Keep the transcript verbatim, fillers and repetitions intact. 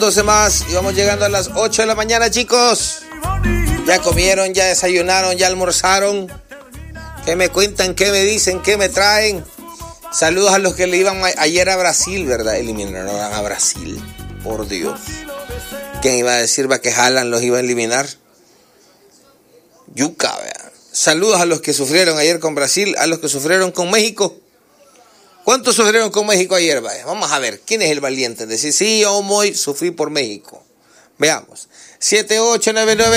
doce más y vamos llegando a las ocho de la mañana, chicos. Ya comieron, ya desayunaron, ya almorzaron. ¿Qué me cuentan? ¿Qué me dicen? ¿Qué me traen? Saludos a los que le iban a, ayer a Brasil, ¿verdad? Eliminaron a Brasil. Por Dios. ¿Quién iba a decir va que Haaland los iba a eliminar? Yuca, vean. Saludos a los que sufrieron ayer con Brasil, a los que sufrieron con México. ¿Cuántos sufrieron con México ayer? Vaya, vamos a ver, ¿quién es el valiente? Decir, sí, yo hoy sufrí por México. Veamos. siete ocho nueve nueve